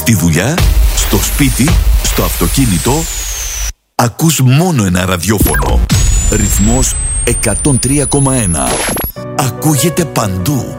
Στη δουλειά, στο σπίτι, στο αυτοκίνητο, ακούς μόνο ένα ραδιόφωνο. Ρυθμός 103,1. Ακούγεται παντού.